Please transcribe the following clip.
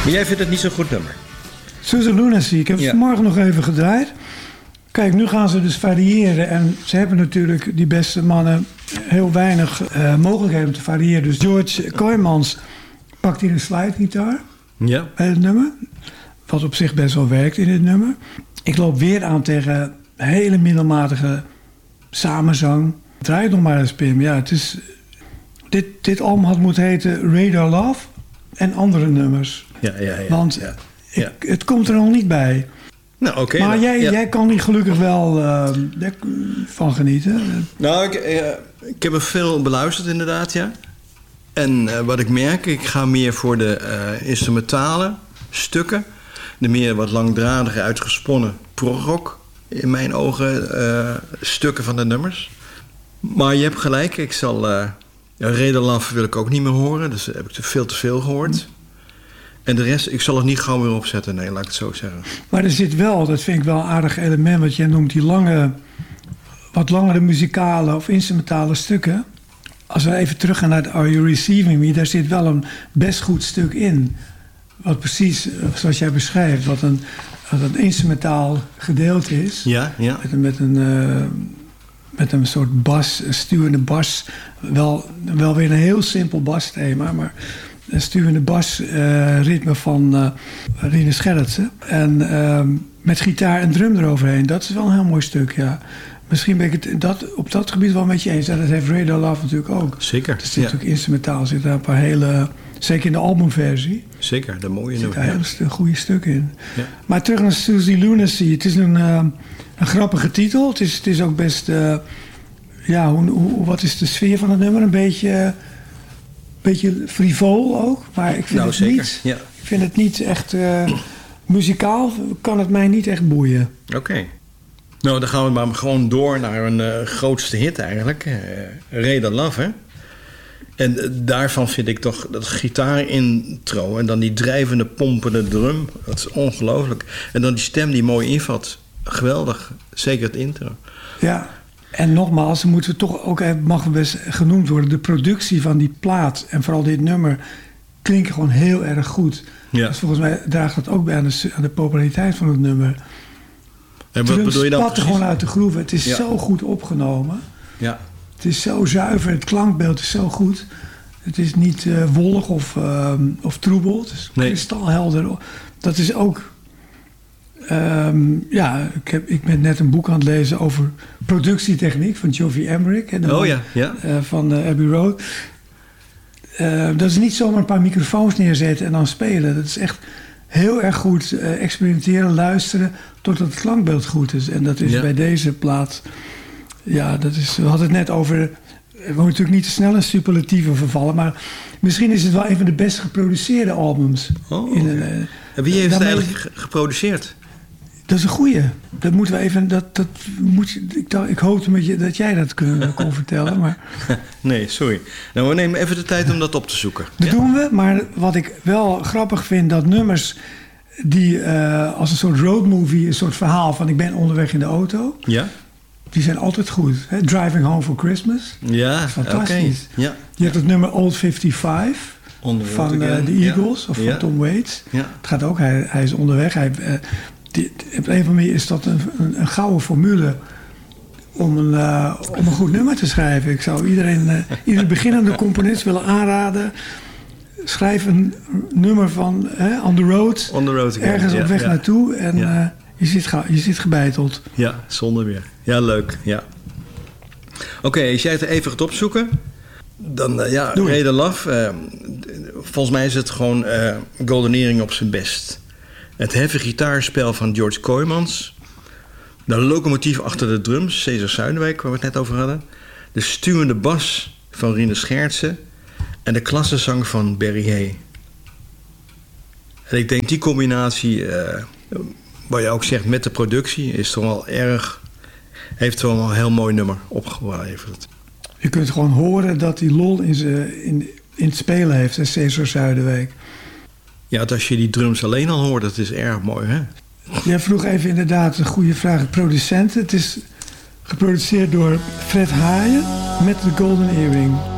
Maar jij vindt het niet zo'n goed nummer? Susan Lunacy, ik heb het vanmorgen nog even gedraaid. Kijk, nu gaan ze dus variëren. En ze hebben natuurlijk, die beste mannen, heel weinig mogelijkheden om te variëren. Dus George Kooijmans pakt hier een slidegitaar bij het nummer. Wat op zich best wel werkt in dit nummer. Ik loop weer aan tegen hele middelmatige samenzang. Draai het nog maar eens, Pim. Ja, het is, dit album had moeten heten Radar Love en andere nummers. Want het komt er nog niet bij. Nou, oké. Maar jij kan hier gelukkig wel van genieten. Nou, ik heb er veel beluisterd inderdaad, ja. En wat ik merk, ik ga meer voor de instrumentale stukken. De meer wat langdradige, uitgesponnen prog-rock. In mijn ogen stukken van de nummers. Maar je hebt gelijk, ik zal... Radar Love wil ik ook niet meer horen. Dus heb ik veel te veel gehoord. En de rest, ik zal het niet gauw weer opzetten. Nee, laat ik het zo zeggen. Maar er zit wel, dat vind ik wel een aardig element... wat jij noemt, die wat langere muzikale of instrumentale stukken. Als we even teruggaan naar Are You Receiving Me... daar zit wel een best goed stuk in. Wat precies, zoals jij beschrijft... wat een instrumentaal gedeelte is. Ja. Met een soort bas, een stuwende bas. Wel weer een heel simpel basthema, maar... een stuwende basritme van Rinus Gerritsen. En met gitaar en drum eroverheen. Dat is wel een heel mooi stuk, ja. Misschien ben ik het op dat gebied wel met je eens. En dat heeft Radar Love natuurlijk ook. Zeker. Het is natuurlijk instrumentaal. Zit daar een paar hele... Zeker in de albumversie. Zeker, de mooie zit daar een goede stuk in. Ja. Maar terug naar Susie Lunacy. Het is een grappige titel. Het is ook best... wat is de sfeer van het nummer? Een beetje frivol ook. Maar ik vind ik vind het niet echt... muzikaal kan het mij niet echt boeien. Oké. Nou, dan gaan we maar gewoon door naar een grootste hit eigenlijk. Radar Love, hè? En daarvan vind ik toch dat gitaarintro... en dan die drijvende, pompende drum. Dat is ongelooflijk. En dan die stem die mooi invat. Geweldig. Zeker het intro. Ja. En nogmaals, moeten we toch ook... mag best genoemd worden... de productie van die plaat... en vooral dit nummer... klinken gewoon heel erg goed. Ja. Dus volgens mij draagt dat ook bij aan de populariteit van het nummer. En wat bedoel je dan? Het spat er gewoon uit de groeven. Het is zo goed opgenomen. Ja. Het is zo zuiver. Het klankbeeld is zo goed. Het is niet wollig of troebel. Het is kristalhelder. Dat is ook... ik ben net een boek aan het lezen over productietechniek van Geoffrey Emerick. Van Abbey Road. Dat is niet zomaar een paar microfoons neerzetten en dan spelen. Dat is echt heel erg goed experimenteren, luisteren totdat het klankbeeld goed is. En dat is bij deze plaat... Ja, we hadden het net over... We moeten natuurlijk niet te snel in superlatieven vervallen, maar misschien is het wel een van de best geproduceerde albums. Wie heeft het eigenlijk geproduceerd? Dat is een goeie. Dat moeten we even... Ik hoopte met je dat jij dat kon vertellen, maar... Nee, sorry. Nou, we nemen even de tijd om dat op te zoeken. Dat doen we, maar wat ik wel grappig vind... dat nummers die als een soort roadmovie... een soort verhaal van ik ben onderweg in de auto... Ja. Die zijn altijd goed. Hè? Driving Home for Christmas. Ja, fantastisch. Okay. Ja. Je hebt het nummer Old 55... van de Eagles of van Tom Waits. Ja. Het gaat ook, hij is onderweg. Op een of andere manier is dat een gouden formule om een goed nummer te schrijven. Ik zou iedere beginnende componist willen aanraden. Schrijf een nummer van On the Road. On the road again. Ergens op weg naartoe. En je zit gebeiteld. Ja, zonder weer. Ja, leuk. Ja. Oké, als jij het even gaat opzoeken... Dan, Radar Love. Volgens mij is het gewoon Golden Earring op zijn best. Het heavy gitaarspel van George Kooijmans. De locomotief achter de drums, Cesar Zuiderwijk, waar we het net over hadden. De stuwende bas van Rinus Gerritsen. En de klassenzang van Barry Hay. En ik denk die combinatie, wat je ook zegt met de productie, is toch wel erg... heeft toch wel een heel mooi nummer opgeleverd. Je kunt gewoon horen dat hij lol in het spelen heeft, Cesar Zuiderwijk. Ja, als je die drums alleen al hoort, dat is erg mooi, hè? Jij vroeg even inderdaad een goede vraag. Producenten. Het is geproduceerd door Fred Haaien met de Golden Earring.